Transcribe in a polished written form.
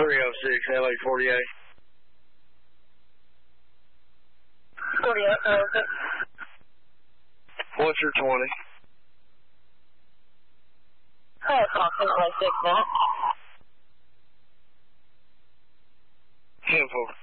306, LA 48. 48, okay. What's your 20? Approximately 6 minutes. 10-4.